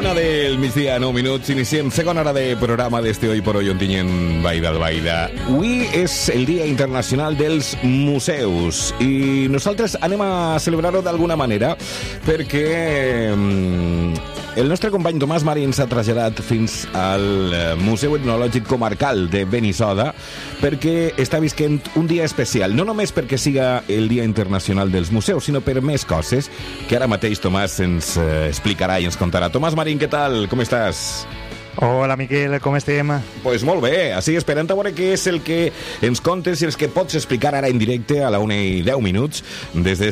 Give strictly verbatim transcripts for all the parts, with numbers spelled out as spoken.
Una del migdia, nou minuts. Iniciem segona hora de programa d'este Hoy por Hoy on tinguem Vall d'Albaida. Avui és el Dia Internacional dels Museus i nosaltres anem a celebrar-ho d'alguna manera perquè el nostre company Tomàs Marín s'ha traslladat fins al Museu Etnològic Comarcal de Benissoda perquè està visquent un dia especial, no només perquè siga el Dia Internacional dels Museus, sinó per més coses que ara mateix Tomàs ens eh, explicarà i ens contarà. Tomàs Marín, què tal? Com estàs? Hola, Miquel, com estem? Pues molt bé, així esperant a veure què és el que ens contes i els que pots explicar ara en directe a la una i deu minuts des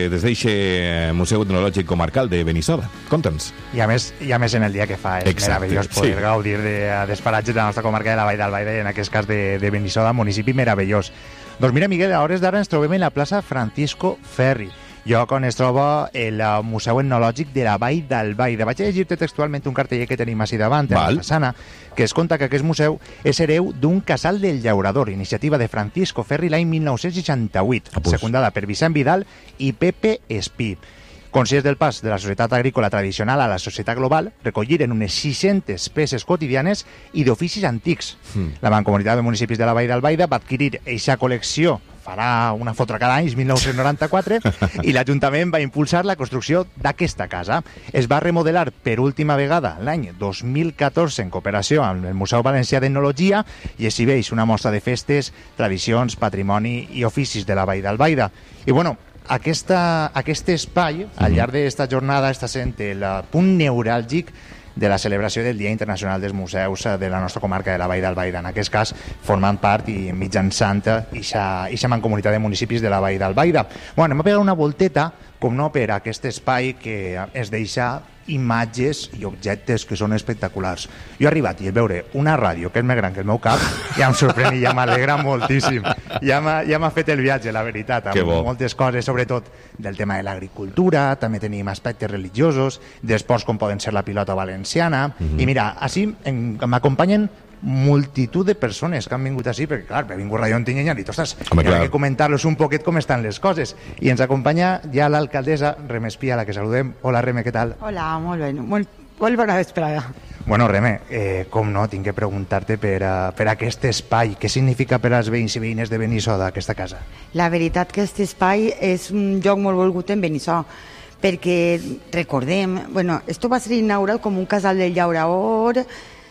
d'eixe Museu Etnològic Comarcal de Benissoda. Conta'ns. I a més, i a més en el dia que fa, és Exacte, meravellós poder sí. gaudir de, dels paratges de la nostra comarca de la Vall d'Albaida i en aquest cas de, de Benissoda, municipi meravellós. Doncs mira, Miquel, a hores d'ara ens trobem en la plaça Francisco Ferri, lloc on es troba el Museu Etnològic de la Vall d'Albaida. Vaig a llegir-te textualment un carteller que tenim així davant, a la façana, que es conta que aquest museu és hereu d'un casal del llaurador, iniciativa de Francisco Ferri l'any mil nou-cents seixanta-vuit, ah, pues. secundada per Vicent Vidal i Pepe Espí. Conscients del pas de la societat agrícola tradicional a la societat global, recolliren unes sis-centes peces quotidianes i d'oficis antics. Mm. La Mancomunitat de Municipis de la Vall d'Albaida va adquirir eixa col·lecció farà una fotra cada any, mil nou-cents noranta-quatre, i l'Ajuntament va impulsar la construcció d'aquesta casa. Es va remodelar per última vegada l'any dos mil catorze en cooperació amb el Museu Valencià d'Etnologia i exhibeix una mostra de festes, tradicions, patrimoni i oficis de la Vall d'Albaida. I bueno, Aquesta, aquest espai, al llarg d'esta jornada, està sent el punt neuràlgic de la celebració del Dia Internacional dels Museus de la nostra comarca de la Vall d'Albaida. En aquest cas, formant part i mitjançant eixa mancomunitat de municipis de la Vall d'Albaida. Bueno, anem a pegar una volteta, com no, per aquest espai que es deixa imatges i objectes que són espectaculars. Jo he arribat i he veure una ràdio que és més gran que el meu cap, ja em sorprèn i ja m'alegra moltíssim. Ja m'ha ja m'ha fet el viatge, la veritat, amb moltes coses, sobretot del tema de l'agricultura, també tenim aspectes religiosos, d'esports com poden ser la pilota valenciana, mm-hmm. i mira, així m'acompanyen multitud de persones que han vingut així, perquè clar, he vingut Radio Ontinyent i han dit, ostres, hi ha que comentar-los un poquet com estan les coses. I ens acompanya ja l'alcaldessa Reme Espí, a la que saludem. Hola, Reme, què tal? Hola, molt bé, molt, molt bona vesprada. Bueno, Reme, eh, com no, tinc que preguntar-te per, uh, per aquest espai. Què significa per als veïns i veïnes de Benissoda aquesta casa? La veritat que aquest espai és un lloc molt volgut en Benissoda, perquè recordem, bueno, esto va ser inaugurat com un casal del llaurador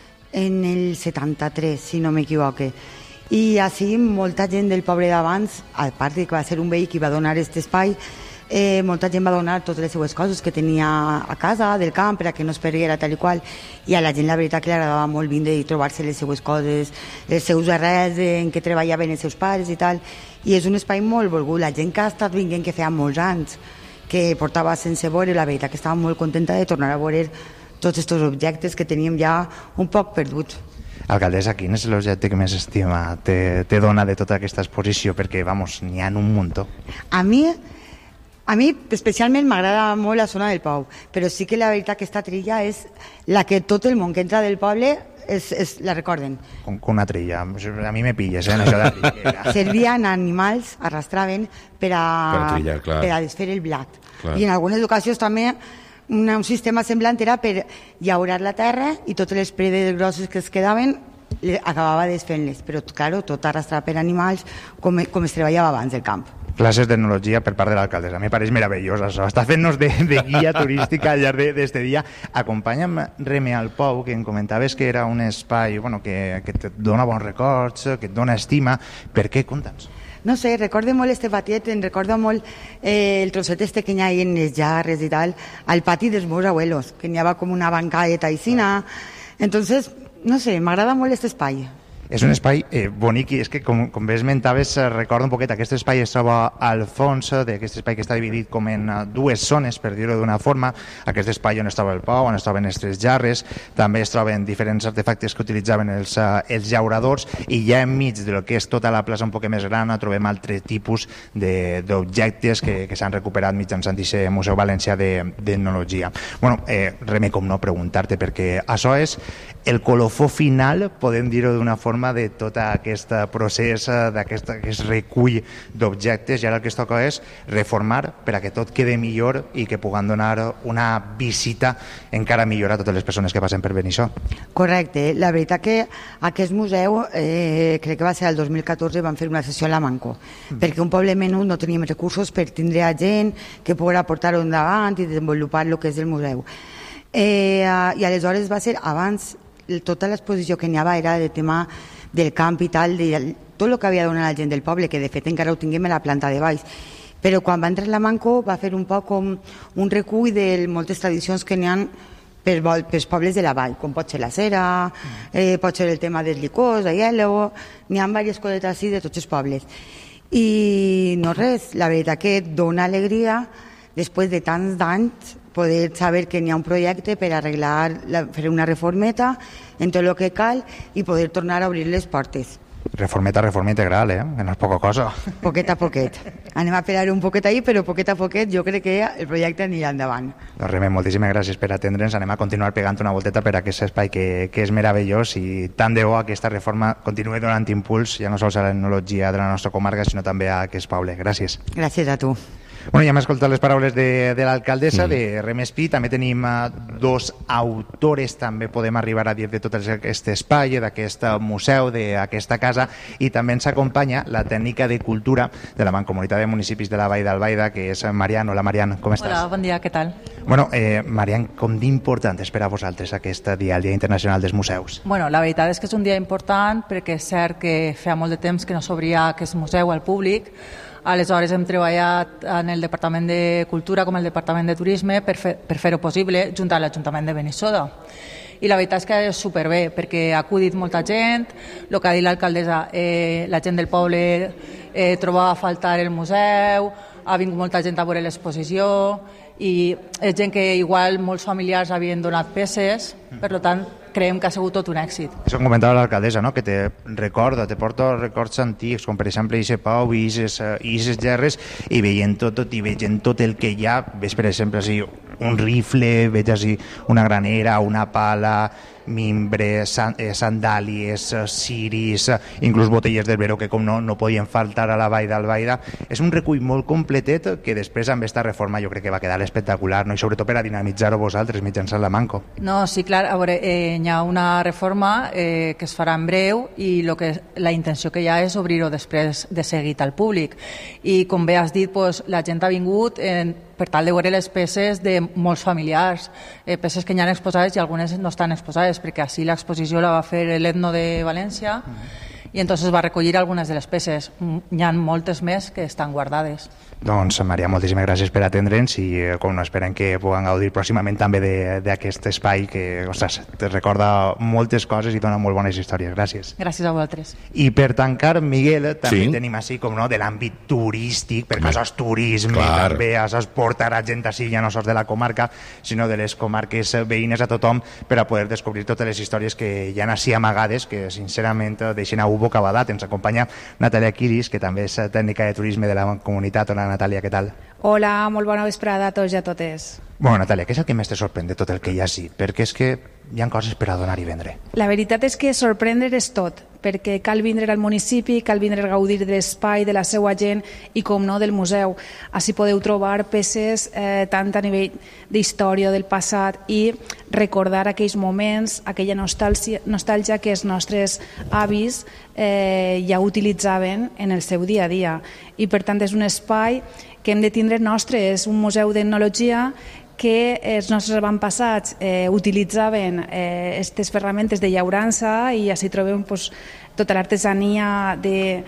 en el setanta-tres, si no m'equivoque. I així molta gent del poble d'abans, a part de que va ser un veí que va donar aquest espai, eh, molta gent va donar totes les seues coses que tenia a casa, del camp, per a que no es perdiera tal i qual. I a la gent la veritat que li agradava molt vindre i trobar-se les seues coses, els seus arrels en què treballaven els seus pares i tal. I és un espai molt volgut. La gent que ha estat vinguent, que feia molts anys, que portava sense veure, la veritat que estava molt contenta de tornar a veure tots aquests objectes que teníem ja un poc perduts. Alcaldessa, quin és l'objecte que més estima te, te dona de tota aquesta exposició? Perquè, vamos, n'hi ha un muntó. A mi, a mi especialment m'agrada molt la zona del Pau, però sí que la veritat que aquesta trilla és la que tot el món que entra del poble és, és, la recorden. Com, com una trilla, a mi me pilles, eh, això de la trilla. Servien animals, arrastraven per a, per a, trillar, per a desfer el blat. Clar. I en algunes ocasions també Una, un sistema semblant era per llaurar la terra i totes les predes grosses que es quedaven acabava desfent-les, però claro, tot arrastrat per animals com, com es treballava abans del camp. Classes d'etnologia per part de l'alcaldessa, a mi pareix meravellós això, està fent-nos de, de guia turística al llarg d'aquest dia. Acompanya'm, Reme, al Pou, que em comentaves que era un espai bueno, que, que et dona bons records, que et dona estima. Per què? Conta'ns. No sé, recordo molt este patiet, em recordo molt eh, el trosset este que hi ha en les jarres i tal, al pati dels meus abuelos, que n'hi havia com una bancada taïsina. Entonces, no sé, m'agrada molt este espai. És un espai eh, bonic i és que, com, com bé esmentaves, eh, recorda un poquet, aquest espai es troba al fons d'aquest espai que està dividit com en uh, dues zones, per dir-ho d'una forma. Aquest espai on es troba el Pau, on es troben les tres jarres, també es troben diferents artefactes que utilitzaven els, uh, els llauradors, i ja enmig de lo que és tota la plaça un poc més gran trobem altres tipus d'objectes que, que s'han recuperat mitjançant aquest Museu Valencià d'Etnologia. Bueno, eh, Reme, com no preguntar-te, perquè això és el colofó final, podem dir-ho d'una forma reforma de tot aquest procés, d'aquest aquest recull d'objectes, i ara el que es toca és reformar per a que tot quede millor i que puguem donar una visita encara millor a totes les persones que passen per Benissó. Correcte. La veritat que aquest museu, eh, crec que va ser el dos mil catorze, van fer una sessió a la Manco, mm. perquè un poble menut no teníem recursos per tindre a gent que poguera portar-ho endavant i desenvolupar el que és el museu. Eh, I aleshores va ser, abans, tota l'exposició que n'hi havia era de tema del camp i tal, de tot el que havia donat la gent del poble, que de fet encara ho tinguem a la planta de baix. Però quan va entrar la Manco va fer un poc com un recull de moltes tradicions que n'hi ha per, pels pobles de la vall, com pot ser la cera, eh, pot ser el tema dels licors, de hielo, n'hi ha diverses cosetes així de tots els pobles. I no res, la veritat que dona alegria, després de tants anys, poder saber que n'hi ha un projecte per arreglar, la, fer una reformeta en tot el que cal i poder tornar a obrir les portes. Reformeta, reforma integral, eh? Que no és poca cosa. Poquet a poquet. Anem a esperar un poquet ahí, però poquet a poquet jo crec que el projecte anirà endavant. Doncs Remei, moltíssimes gràcies per atendre'ns. Anem a continuar pegant una volteta per a aquest espai que, que és meravellós, i tant de bo aquesta reforma continuï donant impuls, ja no sols a l'etnologia de la nostra comarca, sinó també a aquest poble. Gràcies. Gràcies a tu. Bueno, ja hem escoltat les paraules de, de l'alcaldessa, mm. de Rem Espí. També tenim uh, dos autores, també podem arribar a dir, de tot aquest espai, d'aquest museu, d'aquesta casa, i també ens acompanya la tècnica de cultura de la Mancomunitat de Municipis de la Vall d'Albaida, que és Marian. Hola, Marian, com estàs? Hola, bon dia, què tal? Bueno, eh, Marian, com d'important és per a vosaltres aquest dia, el Dia Internacional dels Museus? Bueno, la veritat és que és un dia important, perquè és cert que feia molt de temps que no s'obria aquest museu al públic. Aleshores hem treballat en el Departament de Cultura com el Departament de Turisme per, fer, per fer-ho possible junt a l'Ajuntament de Benissoda. I la veritat és que és superbé, perquè ha acudit molta gent, el que ha dit l'alcaldessa, eh, la gent del poble eh, trobava a faltar el museu, ha vingut molta gent a veure l'exposició, i és gent que igual molts familiars havien donat peces, per tant creiem que ha sigut tot un èxit. Això com comentava l'alcaldessa, no? Que te recorda, te porta records antics, com per exemple Ixe Pau i Ixes Gerres, i veient tot, tot, i veient tot el que hi ha, veig per exemple així, un rifle, veig així una granera, una pala, mimbre, san, eh, sandàlies, eh, ciris, eh, inclús botelles del Veró, que com no, no podien faltar a la Vall d'Albaida. És un recull molt completet que després amb aquesta reforma jo crec que va quedar espectacular, no? I sobretot per a dinamitzar-ho vosaltres mitjançant la Manco. No, sí, clar, a veure, eh, hi ha una reforma eh, que es farà en breu, i lo que, la intenció que hi ha és obrir-ho després de seguit al públic. I com bé has dit, pues, la gent ha vingut en per tal de veure les peces de molts familiars, eh, peces que hi ha exposades i algunes no estan exposades, perquè així l'exposició la va fer l'Etno de València, mm. i entonces va recollir algunes de les peces. Hi ha moltes més que estan guardades. Doncs, Maria, moltíssimes gràcies per atendre'ns, i eh, com no esperem que puguem gaudir pròximament també d'aquest espai que, ostres, te recorda moltes coses i dona molt bones històries. Gràcies. Gràcies a vosaltres. I per tancar, Miguel, també sí. tenim així com no, de l'àmbit turístic, perquè això és turisme, Clar. també això és portar a gent així, ja no sols de la comarca, sinó de les comarques veïnes a tothom, per a poder descobrir totes les històries que hi ha així amagades, que sincerament deixen a un bocabadat. Ens acompanya Natàlia Quiris, que també és tècnica de turisme de la comunitat. Hola, Natàlia, què tal? Hola, molt bona vesprada a tots i a totes. Bueno, Natàlia, què és el que més te sorprèn de tot el que hi ha així? Perquè és que hi ha coses per a donar i vendre. La veritat és que sorprendre és tot, perquè cal vindre al municipi, cal vindre a gaudir de l'espai, de la seva gent i, com no, del museu. Així podeu trobar peces eh, tant a nivell d'història del passat i recordar aquells moments, aquella nostàlgia, nostàlgia que els nostres avis eh, ja utilitzaven en el seu dia a dia. I, per tant, és un espai que hem de tindre nostre, és un museu d'etnologia que els nostres avantpassats eh, utilitzaven aquestes eh, ferramentes de llaurança, i així trobem pues, tota l'artesania de,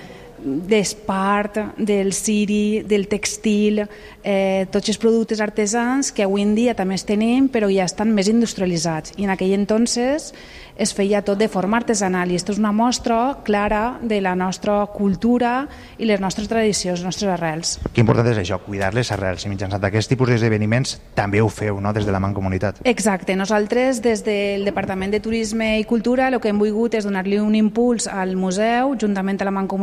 d'espart, del ciri, del textil, eh, tots els productes artesans que avui en dia també els tenim, però ja estan més industrialitzats. I en aquell entonces es feia tot de forma artesanal, i aquesta és una mostra clara de la nostra cultura i les nostres tradicions, les nostres arrels. Que important és això, cuidar les arrels, i mitjançant aquest tipus d'esdeveniments també ho feu, no?, des de la Mancomunitat. Exacte, nosaltres des del Departament de Turisme i Cultura el que hem volgut és donar-li un impuls al museu, juntament a la Mancomunitat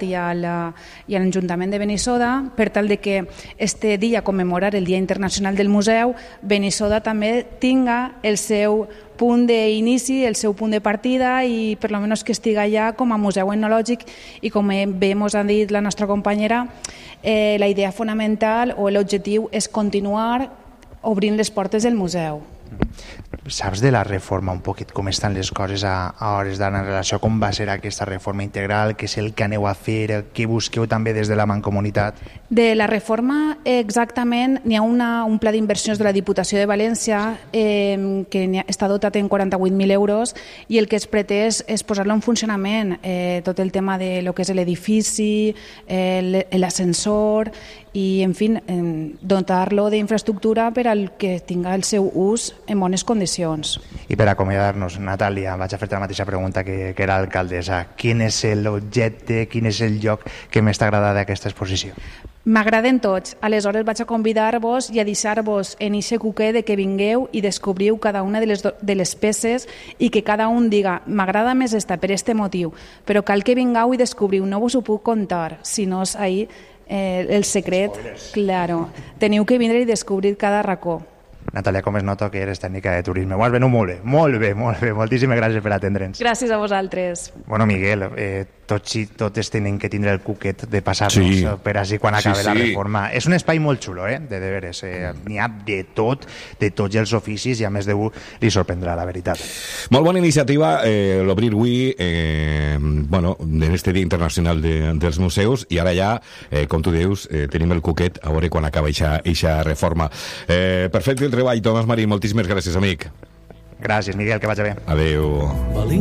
i a l'Ajuntament de Benissoda per tal de que este dia commemorar el Dia Internacional del Museu, Benissoda també tinga el seu punt d'inici, el seu punt de partida i per lo menos que estiga allà com a museu etnològic i com bé ens ha dit la nostra companyera, eh, la idea fonamental o l'objectiu és continuar obrint les portes del museu. Saps de la reforma un poquet com estan les coses a, a hores d'ara en relació a com va ser aquesta reforma integral, què és el que aneu a fer, què busqueu també des de la Mancomunitat? De la reforma exactament n'hi ha una, un pla d'inversions de la Diputació de València eh, que ha, està dotat en quaranta-vuit mil euros i el que es pretès és posar-lo en funcionament, eh, tot el tema de lo que és l'edifici, eh, l'ascensor i, en fi, eh, dotar-lo d'infraestructura per al que tinga el seu ús en bones condicions. I per acomiadar-nos, Natàlia, vaig a fer-te la mateixa pregunta que, que era alcaldessa. Quin és l'objecte, quin és el lloc que més t'agrada d'aquesta exposició? M'agraden tots, aleshores vaig a convidar-vos i a deixar-vos en eixe cuquet de que vingueu i descobriu cada una de les, de les peces i que cada un diga, m'agrada més esta per este motiu, però cal que vingueu i descobriu, no vos ho puc contar, si no és ahí eh, el secret, claro, teniu que vindre i descobrir cada racó. Natàlia, com es nota que eres tècnica de turisme? Ho has venut molt bé, molt bé, molt bé. Moltíssimes gràcies per atendre'ns. Gràcies a vosaltres. Bueno, Miguel, eh, tots i totes tenen que tindre el cuquet de passar-nos sí. per així quan acabe sí, sí. la reforma. És un espai molt xulo, eh? De, de veres. Eh? N'hi ha de tot, de tots els oficis, i a més d'un li sorprendrà, la veritat. Molt bona iniciativa, eh, l'obrir avui eh, bueno, en este Dia Internacional de, dels Museus, i ara ja, eh, com tu dius, eh, tenim el cuquet a veure quan acaba eixa reforma. Eh, perfecte el treball, Tomàs Marín, moltíssimes gràcies, amic. Gràcies, Miguel, que vagi bé. Adéu.